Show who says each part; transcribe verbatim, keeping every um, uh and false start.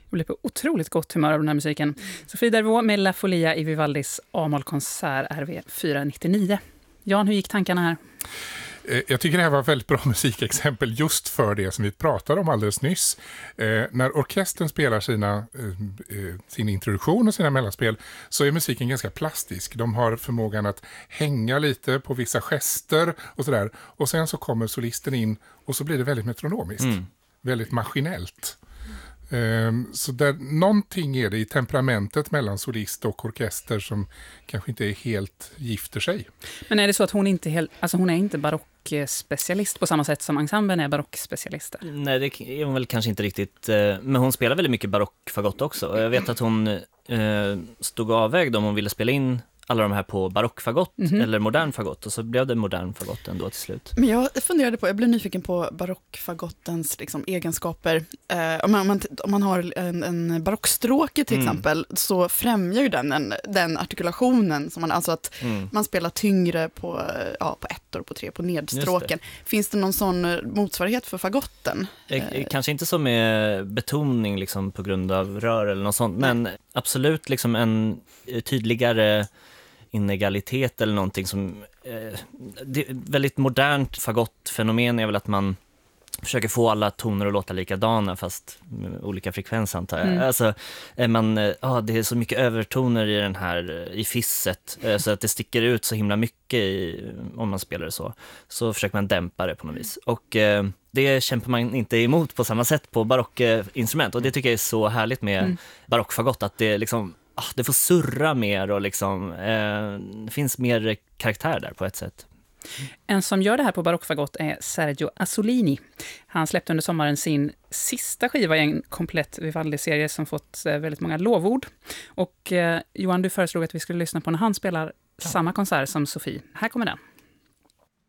Speaker 1: och blir på otroligt gott humör av den här musiken. Sofie Dervaux med La Folia i Vivaldis A-mollkonsert R V fyra nittionio. Jan, hur gick tankarna här?
Speaker 2: Jag tycker det här var ett väldigt bra musikexempel just för det som vi pratade om alldeles nyss. Eh, när orkestern spelar sina, eh, sin introduktion och sina mellanspel så är musiken ganska plastisk. De har förmågan att hänga lite på vissa gester och sådär. Och sen så kommer solisten in och så blir det väldigt metronomiskt. Mm. Väldigt maskinellt. Så där, någonting är det i temperamentet mellan solist och orkester som kanske inte är helt gifter sig.
Speaker 1: Men är det så att hon inte helt, alltså hon är inte barockspecialist på samma sätt som ensemblen är barockspecialister?
Speaker 3: Nej, det är hon väl kanske inte riktigt. Men hon spelar väldigt mycket barockfagott också. Jag vet att hon eh, stod avvägd om hon ville spela in alla de här på barockfagott mm-hmm. eller modern fagott, och så blev det modern fagott ändå till slut.
Speaker 4: Men jag funderade på, jag blev nyfiken på barockfagottens liksom, egenskaper. Eh, om, man, om, man, om man har en, en barockstråke till mm. exempel, så främjar ju den en, den artikulationen, som man, alltså att mm. man spelar tyngre på, ja, på ettor, på tre, på nedstråken. Det. Finns det någon sån motsvarighet för fagotten?
Speaker 3: Eh, kanske inte så med betoning liksom, på grund av rör eller något sånt, men Nej. absolut liksom en tydligare inegalitet eller någonting som eh, det är väldigt modernt fagottfenomen är väl att man försöker få alla toner att låta likadana fast med olika frekvenser antar jag. Mm. Alltså är man ja ah, det är så mycket övertoner i den här i fisset eh, så att det sticker ut så himla mycket i, om man spelar det så. Så försöker man dämpa det på något vis. Och eh, det kämpar man inte emot på samma sätt på barockinstrument, och det tycker jag är så härligt med mm. barockfagott, att det liksom det får surra mer och liksom, eh, det finns mer karaktär där på ett sätt.
Speaker 1: En som gör det här på barockfagott är Sergio Asolini. Han släppte under sommaren sin sista skiva i en komplett Vivaldi-serie som fått eh, väldigt många lovord. Och eh, Johan, du föreslog att vi skulle lyssna på när han spelar ja. samma konsert som Sofie. Här kommer den.